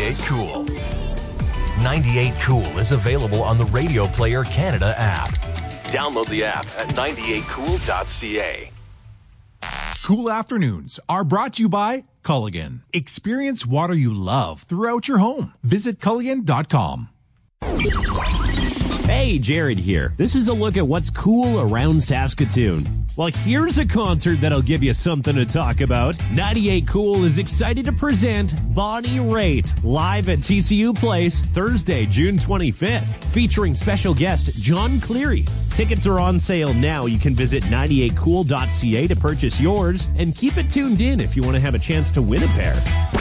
98 Cool. 98 Cool is available on the Radio Player Canada app. Download the app at 98cool.ca. Cool Afternoons are brought to you by Culligan. Experience water you love throughout your home. Visit Culligan.com. Hey, Jared here. This is a look at what's cool around Saskatoon. Well, here's a concert that'll give you something to talk about. 98 Cool is excited to present Bonnie Raitt live at TCU Place Thursday, June 25th, featuring special guest John Cleary. Tickets are on sale now. You can visit 98cool.ca to purchase yours, and keep it tuned in if you want to have a chance to win a pair.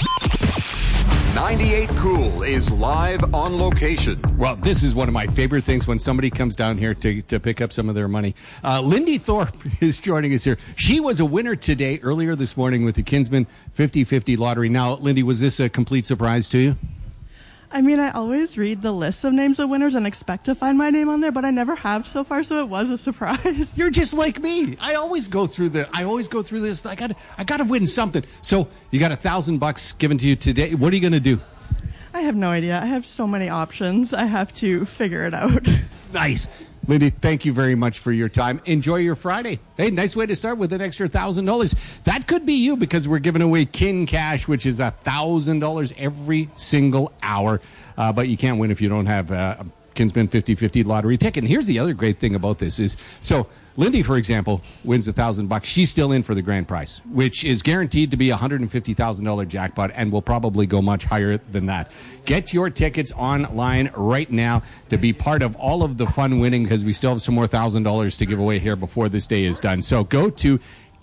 98 Cool is live on location. Well, this is one of my favorite things when somebody comes down here to pick up some of their money. Lindy Thorpe is joining us here. She was a winner today, earlier this morning, with the Kinsman 50/50 lottery. Now, Lindy, was this a complete surprise to you? I mean, I always read the list of names of winners and expect to find my name on there, but I never have so far, so it was a surprise. You're just like me. I always go through this. I got to win something. So you got $1,000 given to you today. What are you going to do? I have no idea. I have so many options. I have to figure it out. Nice. Lindy, thank you very much for your time. Enjoy your Friday. Hey, nice way to start with an extra $1,000. That could be you, because we're giving away Kin Cash, which is $1,000 every single hour. But you can't win if you don't have a Kinsman 50/50 lottery ticket. And here's the other great thing about this is, so Lindy, for example, wins $1,000. She's still in for the grand prize, which is guaranteed to be a $150,000 jackpot and will probably go much higher than that. Get your tickets online right now to be part of all of the fun winning, because we still have some more $1,000 to give away here before this day is done. So go to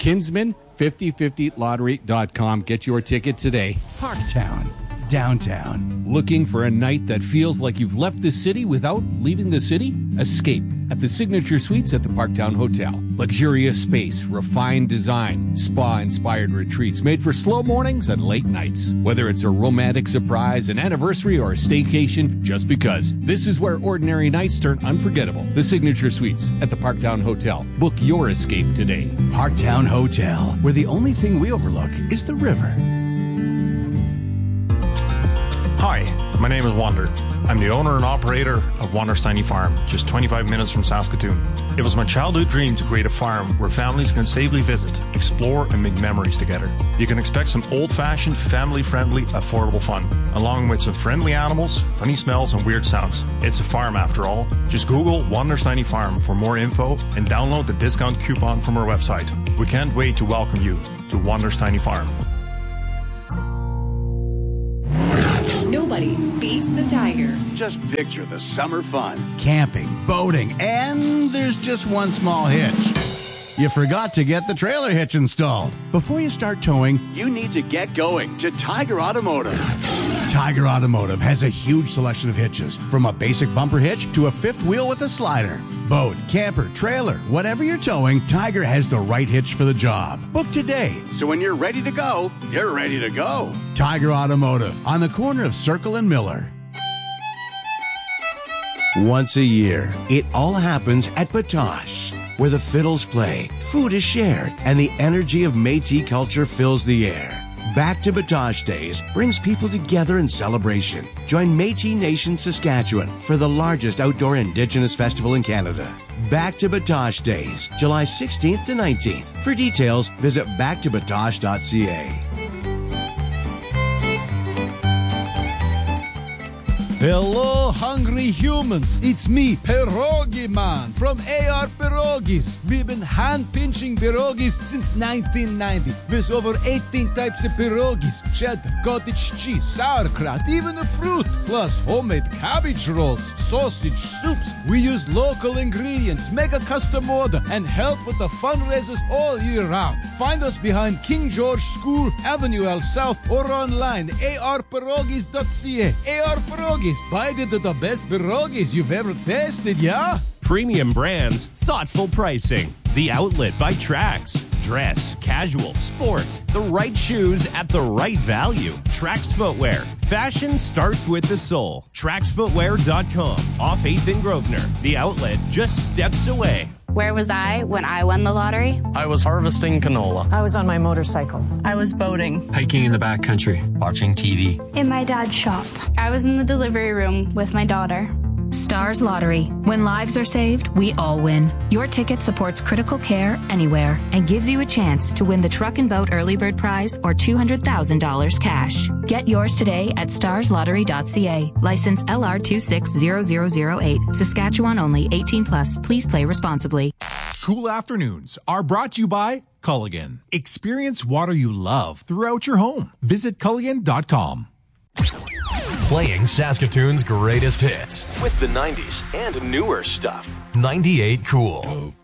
Kinsman5050lottery.com. Get your ticket today. Parktown, downtown. Looking for a night that feels like you've left the city without leaving the city? Escape at the Signature Suites at the Parktown Hotel. Luxurious space, refined design, spa-inspired retreats made for slow mornings and late nights. Whether it's a romantic surprise, an anniversary, or a staycation, just because. This is where ordinary nights turn unforgettable. The Signature Suites at the Parktown Hotel. Book your escape today. Parktown Hotel, where the only thing we overlook is the river. Hi, my name is Wander. I'm the owner and operator of Wander's Tiny Farm, just 25 minutes from Saskatoon. It was my childhood dream to create a farm where families can safely visit, explore, and make memories together. You can expect some old-fashioned, family-friendly, affordable fun, along with some friendly animals, funny smells, and weird sounds. It's a farm after all. Just Google Wander's Tiny Farm for more info and download the discount coupon from our website. We can't wait to welcome you to Wander's Tiny Farm. Nobody beats the Tiger. Just picture the summer fun. Camping, boating, and there's just one small hitch. You forgot to get the trailer hitch installed. Before you start towing, you need to get going to Tiger Automotive. Tiger Automotive has a huge selection of hitches, from a basic bumper hitch to a fifth wheel with a slider. Boat, camper, trailer, whatever you're towing, Tiger has the right hitch for the job. Book today, so when you're ready to go, you're ready to go. Tiger Automotive, on the corner of Circle and Miller. Once a year, it all happens at Batoche, where the fiddles play, food is shared, and the energy of Métis culture fills the air. Back to Batoche Days brings people together in celebration. Join Métis Nation Saskatchewan for the largest outdoor Indigenous festival in Canada. Back to Batoche Days, July 16th to 19th. For details, visit backtobatoche.ca. Hello, hungry humans. It's me, Pierogi Man, from AR Pierogis. We've been hand-pinching pierogis since 1990. With over 18 types of pierogis, cheddar, cottage cheese, sauerkraut, even a fruit. Plus homemade cabbage rolls, sausage, soups. We use local ingredients, make a custom order, and help with the fundraisers all year round. Find us behind King George School, Avenue L South, or online, arpierogis.ca. AR Pierogis. Buy the best pierogis you've ever tasted, yeah? Premium brands, thoughtful pricing. The Outlet by Trax. Dress, casual, sport. The right shoes at the right value. Trax Footwear. Fashion starts with the soul. TraxFootwear.com. Off 8th and Grosvenor. The Outlet, just steps away. Where was I when I won the lottery? I was harvesting canola. I was on my motorcycle. I was boating. Hiking in the backcountry. Watching TV. In my dad's shop. I was in the delivery room with my daughter. Stars Lottery. When lives are saved, we all win. Your ticket supports critical care anywhere and gives you a chance to win the Truck and Boat Early Bird Prize or $200,000 cash. Get yours today at starslottery.ca. License LR260008. Saskatchewan only. 18+. Please play responsibly. Cool Afternoons are brought to you by Culligan. Experience water you love throughout your home. Visit Culligan.com. Playing Saskatoon's greatest hits with the 90s and newer stuff. 98 Cool.